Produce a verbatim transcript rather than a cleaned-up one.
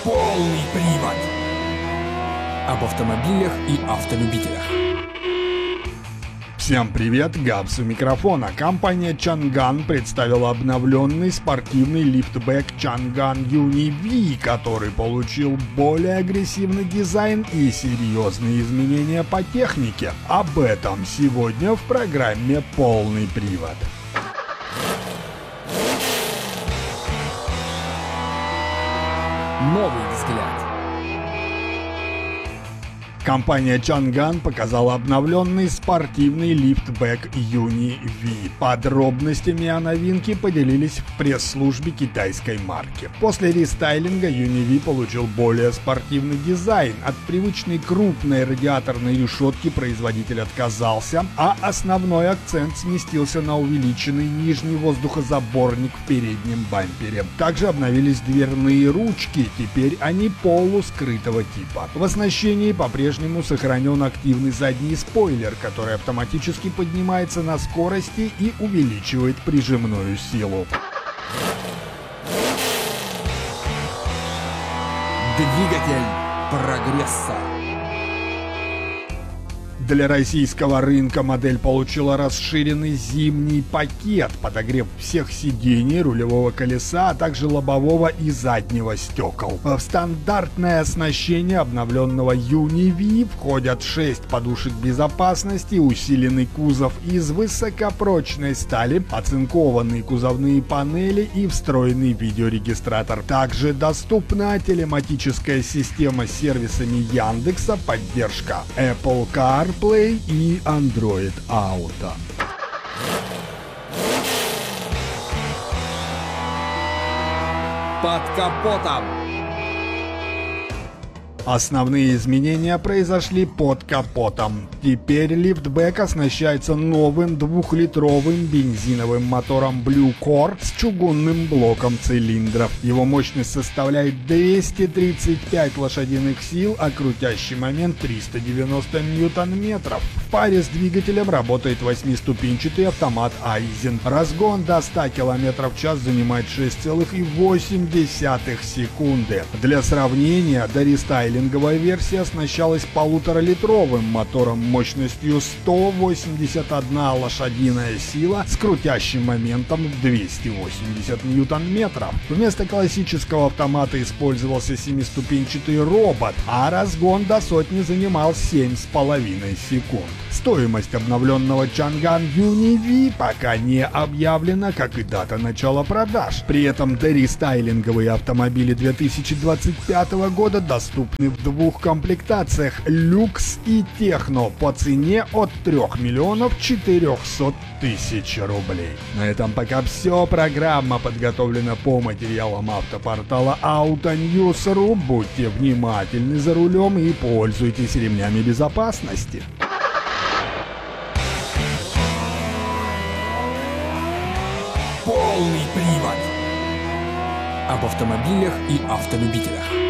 Полный привод. Об автомобилях и автолюбителях. Всем привет, Габс у микрофона. Компания Changan представила обновленный спортивный лифтбэк Changan Uni V, который получил более агрессивный дизайн и серьезные изменения по технике. Об этом сегодня в программе «Полный привод». Новый взгляд. Компания Changan показала обновленный спортивный лифтбэк Uni V. Подробностями о новинке поделились в пресс-службе китайской марки. После рестайлинга Uni V получил более спортивный дизайн. От привычной крупной радиаторной решетки производитель отказался, а основной акцент сместился на увеличенный нижний воздухозаборник в переднем бампере. Также обновились дверные ручки, теперь они полускрытого типа. В оснащении по-прежнему По-прежнему сохранен активный задний спойлер, который автоматически поднимается на скорости и увеличивает прижимную силу. Двигатель прогресса. Для российского рынка модель получила расширенный зимний пакет, подогрев всех сидений, рулевого колеса, а также лобового и заднего стекол. В стандартное оснащение обновленного Uni V входят шесть подушек безопасности, усиленный кузов из высокопрочной стали, оцинкованные кузовные панели и встроенный видеорегистратор. Также доступна телематическая система с сервисами Яндекса, поддержка Apple CarPlay и Android Auto. Под капотом. Основные изменения произошли под капотом. Теперь лифтбэк оснащается новым двухлитровым бензиновым мотором Blue Core с чугунным блоком цилиндров. Его мощность составляет двести тридцать пять лошадиных сил, а крутящий момент триста девяносто ньютон-метров. В паре с двигателем работает восьмиступенчатый автомат Aisin. Разгон до ста километров в час занимает шесть целых восемь десятых секунды. Для сравнения, до рестайлинга Линговая версия оснащалась полуторалитровым мотором мощностью сто восемьдесят одна лошадиная сила с крутящим моментом двести восемьдесят ньютон-метров. Вместо классического автомата использовался семиступенчатый робот, а разгон до сотни занимал семь с половиной секунд. Стоимость обновленного Changan Uni V пока не объявлена, как и дата начала продаж. При этом дорестайлинговые автомобили две тысячи двадцать пятого года доступны в двух комплектациях люкс и техно по цене от трёх миллионов четырёхсот тысяч рублей. На этом пока все. Программа подготовлена по материалам автопортала Autonews точка ру. Будьте внимательны за рулем и пользуйтесь ремнями безопасности. Полный привод. Об автомобилях и автолюбителях.